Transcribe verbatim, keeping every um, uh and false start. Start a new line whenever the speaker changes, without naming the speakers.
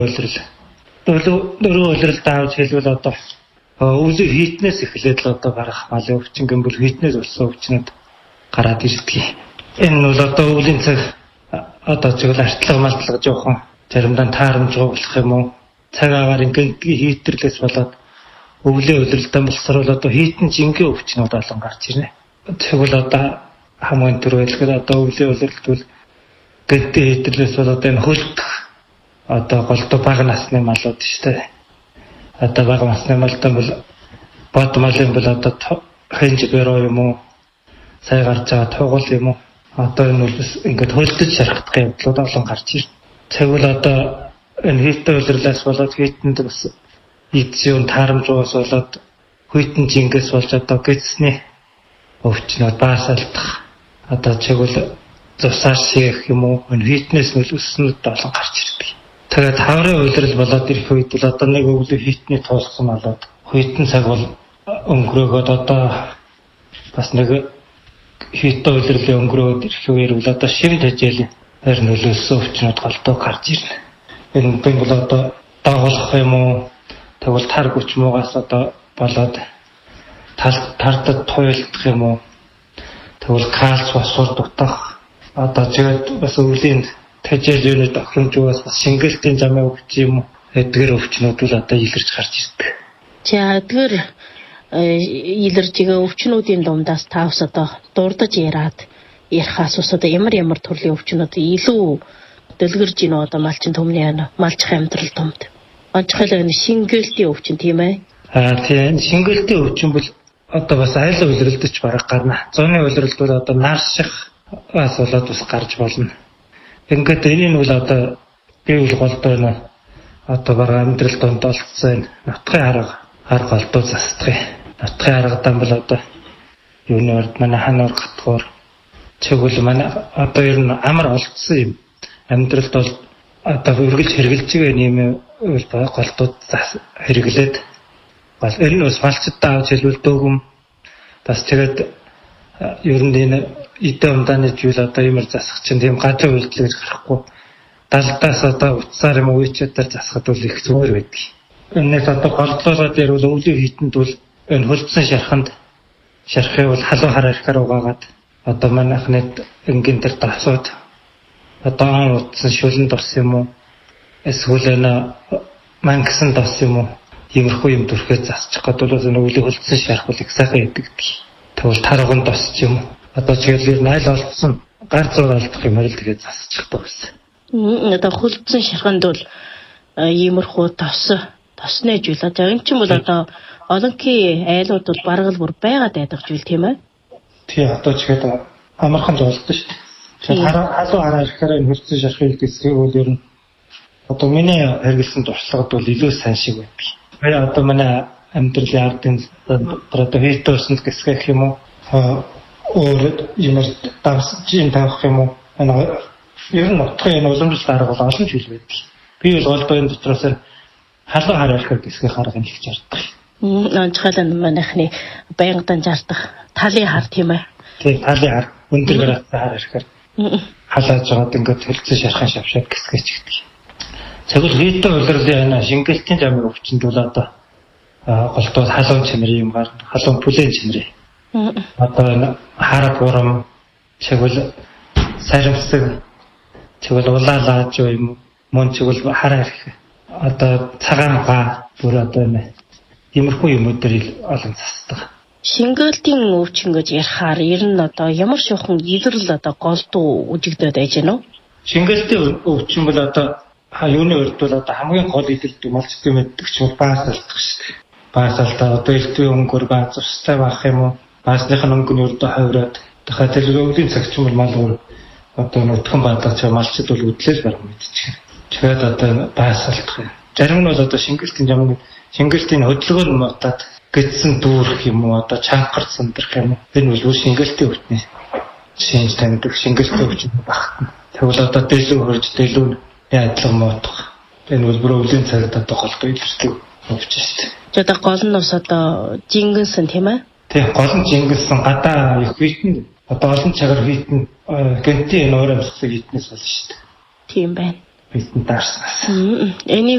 Улирал. Дөрөв улирал даавч хэлбэл одоо өвлөө хитнес эхлээд л одоо гарах малын өвчин гэмбэл хитнес болсон өвчнөд гараад ирдэг. Энэ бол одоо өвлийн цаг одоо зөвл артлага малтлага жоохон заримдаа таарамжгүй болох юм уу? Цаг агаар ингээд хийтэрлээс болоод өвлийн улиралтай болсоор бол одоо хитэн жингийн өвчнүүд олон гарч ирнэ. Тэгвэл одоо хамгийн түрүүлгээр одоо өвлийн улиралт бол гэдэг хийтэрлээс бол одоо энэ хөлт одоо голдуу бага насны малууд шүү дээ. Одоо бага насны малтай бол бод малын бол одоо хэнж бэрөө юм уу? Сая гарч байгаа тугал юм уу? Одоо энэ бол ингээд хөлдөж шархдах явдлууд олон гарч ирнэ. Тэгвэл одоо энэ хийтэй улирлаас болоод хийтэнд бас идсэн таарамжуус болоод хүйтэн жингээс болж одоо гэцсний өвчнөд баасалдах одоо чигвэл зусаар шийх юм уу? Энэ хийтнээс нь өснөд олон гарч ирдэг. Тэгээд хаврын улирал болоод ирэх үед бол одоо нэг өвлөө хийтний туулсан болоод хүйтэн цаг бол өнгөрөөгөөд одоо бас нэг хийтэн улирлын өнгөрөөд ирэх үеэр бол одоо шивд хажээлийн хэр нөлөөсөн өвчнөд голдоо гарч ирнэ. Энэ үн бол одоо дагуулах юм уу? Тэгвэл тар хүч муугаас одоо болоод тал тартад туйлдах юм уу? Тэгвэл кальц фосфор дутах одоо зэвэд бас өвлийн тэжээлүүнүүд охимжуус бас шингэлтийн замын өвч юм уу? Эдгээр өвчнүүд бол одоо илэрч гарч ирдэг.
За эдгээр илэрж байгаа өвчнүүдийн дундаас тавс одоо дурдж яраад ярих асуус одоо ямар ямар төрлийн өвчнүүд илүү дэлгэрж ийн одоо малчин төмний малчих амьдрал томд. Онцгойлоо энэ шингэлтийн өвчин тийм ээ.
Аа тийм шингэлтийн өвчин бол одоо бас айл улиралдч бараг гарна. Зуны улиралд бол одоо нарших бас болоод бас гарч болно. Ингээд энэ нь бол одоо гэвэл голдоо нэ одоо бараг амьдрал донд олцсон нутгийн арга арга голдоо застдаг. Нутгийн аргадан бол одоо юуны урд манай хануур гатгуур чигвэл манай одоо ер нь амар олцсон юм. Амьдралд бол одоо үргэлж хэрглэж байгаа юм голдууд хэрэглээд бас энэ нь бас малчтаа авч хэлбэл дөөгм бас тэгээд ер нь энэ эдэн умдааны зүйл одоо юмэр засах чинь тийм гадрын үйлдэл гэж гарахгүй далдаас одоо утсаар юм үечүүдээр засахад бол их зүгээр байдаг. Энэс одоо голдлуулаад ярил өвлийн хийтэнд бол энэ хөлдсөн шарханд шархыг бол халуун хараа ихээр угаагаад одоо манайхны энгийн дээр тасууд одоо утсан шүлэн дос юм уу эсвэл энэ мангасан дос юм уу иймэрхүү юм дүрхээ засчих гэдэг бол энэ өвлийн хөлдсөн шарх бол их сайхан яддаг. Тэгвэл тарган дос ч юм уу одоо чиглэлээр найл олдсон гар зур алдах юм хэрэг тэгээд засчих байсан.
Одоо хөлдсөн шарханд бол иймэрхүү тос тосны зүйл. За энэ ч юм бол одоо олонхий айлууд бол баргал бүр байгаад байдаг зүйл тийм ээ.
Тий одоо ч гэдэг амархан жолдсон шүү дээ. Тэгэхээр халуун хараа ирэхээр энэ хөлдсөн шархыг гэсгийг бол ер нь одоо миний хэрэгэлсэн туршлагад бол илүү сайн шиг байдаг. Би одоо манай амьдралын ардын одоо хийтөөсөнд гэсгэх юм уу өөр юмэр давсж юм тавих юм уу энэ ер нь нутгийн энэ уламжлалт арга бол олон зүйл байдаг. Би бол голдоо энэ дотроос халуун хараа ирэхээр гэсгэх арга юм хэлж ярьдаг.
Онцгойлоо манайхны байнгын жардах талын хар тийм ээ.
Тийм талын хар өндөр градустай хар ирэхээр халааж байгаад ингээд хөлдсөн шархан шавшаад гэсгэж гэдэг. Тэгвэл хийтэн улирлын энэ шингэлтийн замын өвчнөд бол одоо голдоо халуун чимэр юм гарна. Халуун бүлээн чимэр. Одоо энэ хар гурам чигвэл саримсаг чигвэл улаалааж юм мөн чигвэл хараа ирэх. Одоо цагаан га бүр одоо энэ иймэрхүү юмудэр олон засдаг.
Шингэлтийн өвчин гэж ярихаар ер нь одоо ямар шохон илэрл одоо голдуу үжигдээд байж гэнэ үү?
Шингэлтийн өвчин бол одоо юуны урд бол одоо хамгийн гол илэрдэг малчтын мэддэг ч бол баасалдах шүү дээ. Баасалтаа одоо элтвийн өнгөр бааз устай байх юм уу? Баасных нь өнгөний урд хавраад дахиад өвлийн цагч бол мал өөр одоо нүдхэн баадах ч малчд бол үдлээс барах мэдчих. Тэгээд одоо баасалдах юм. Зарим нь бол одоо шингэлтийн замын шингэлтийн хөдөлгөөр нутаад гэдсэн дүүрэх юм уу одоо чанхар сандрах юм. Энэ бол шингэлтийн өвчний шинж таньдаг шингэлтийн өвчин багтана. Тэгвэл одоо дэлгүүр хөрж дэлгүүр яадлага моодох. Энэ бол бүр өвлийн цагт одоо голдоо илэрдэг өвчин шүү дээ.
За одоо гол нь бас одоо жингэнсэн тийм ээ.
Тийм гол нь жингэнсэн гадаа их хитэн одоо олон цагаар хитэн гэнтийн энэ өөр амьсгал хитнээс болно шүү дээ.
Тийм байна.
Хитэн даарснаас.
Энийг